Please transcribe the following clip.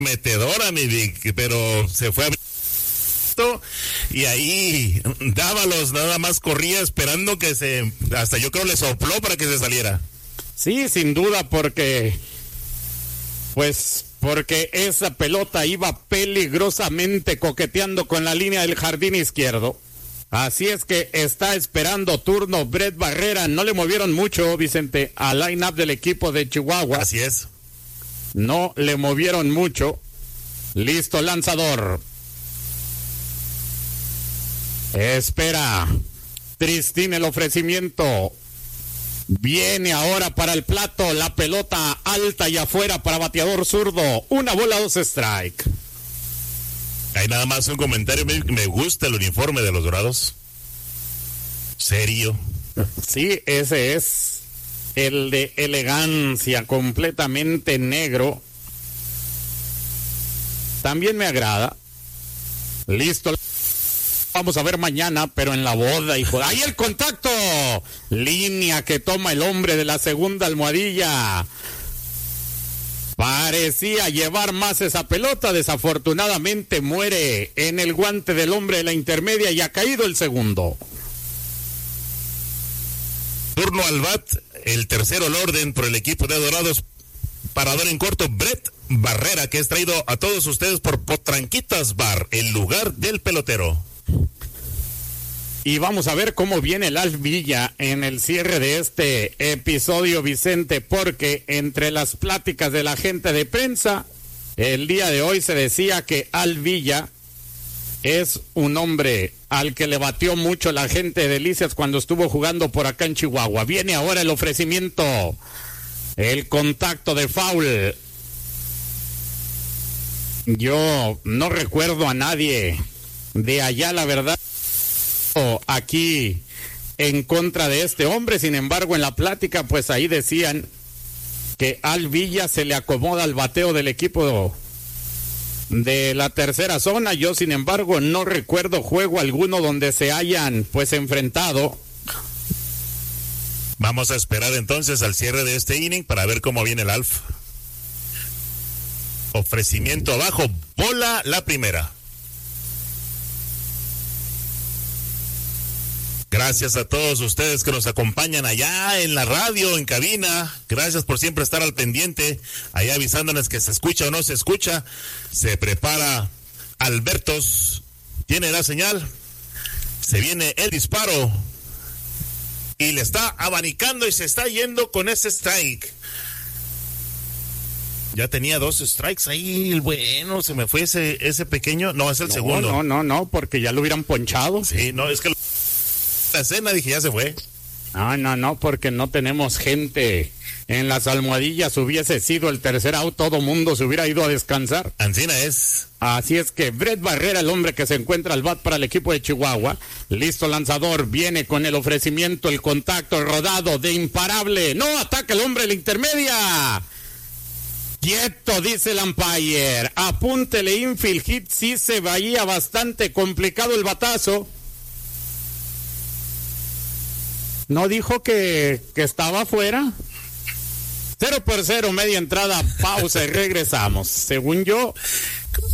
metedora, mi Vic, pero se fue a y ahí Dávalos nada más corría esperando que hasta yo creo le sopló para que se saliera. Sí, sin duda, porque esa pelota iba peligrosamente coqueteando con la línea del jardín izquierdo. Así es que está esperando turno Brett Barrera. No le movieron mucho, Vicente, al line-up del equipo de Chihuahua. Así es. No le movieron mucho. Listo, lanzador. Espera. Tristín el ofrecimiento. Viene ahora para el plato. La pelota alta y afuera para bateador zurdo. 1 bola, 2 strike. Hay nada más un comentario. Me gusta el uniforme de los Dorados. Serio. Sí, ese es el de elegancia, completamente negro. También me agrada. Listo. Vamos a ver mañana, pero en la boda, hijo. ¡Ahí el contacto! Línea que toma el hombre de la segunda almohadilla. Parecía llevar más esa pelota. Desafortunadamente muere en el guante del hombre de la intermedia y ha caído el segundo. Turno al bat, el tercero al orden por el equipo de Dorados. Parador en corto, Brett Barrera, que es traído a todos ustedes por Potranquitas Bar, el lugar del pelotero. Y vamos a ver cómo viene el Alf Villa en el cierre de este episodio, Vicente, porque entre las pláticas de la gente de prensa, el día de hoy se decía que Alf Villa es un hombre al que le batió mucho la gente de Delicias cuando estuvo jugando por acá en Chihuahua. Viene ahora el ofrecimiento, el contacto de foul. Yo no recuerdo a nadie de allá, la verdad, aquí en contra de este hombre. Sin embargo, en la plática, pues ahí decían que Al Villa se le acomoda al bateo del equipo de la tercera zona. Yo, sin embargo, no recuerdo juego alguno donde se hayan pues enfrentado. Vamos a esperar entonces al cierre de este inning para ver cómo viene el Alf. Ofrecimiento abajo, bola la primera. Gracias a todos ustedes que nos acompañan allá en la radio, en cabina. Gracias por siempre estar al pendiente, allá avisándonos que se escucha o no se escucha. Se prepara Albertos, tiene la señal, se viene el disparo y le está abanicando y se está yendo con ese strike. Ya tenía 2 strikes ahí, bueno, se me fue ese pequeño, no, es el segundo. No, porque ya lo hubieran ponchado. Sí, no, es que la escena dije, ya se fue. No, porque no tenemos gente en las almohadillas. Hubiese sido el tercer out, todo mundo se hubiera ido a descansar. Ancina es. Así es que Brett Barrera, el hombre que se encuentra al bat para el equipo de Chihuahua. Listo, lanzador, viene con el ofrecimiento, el contacto rodado de imparable. No, ataca el hombre de la intermedia. Quieto, dice el umpire. Apúntele infield hit, sí se veía bastante complicado el batazo. ¿No dijo que estaba afuera? 0-0, media entrada, pausa y regresamos. Según yo,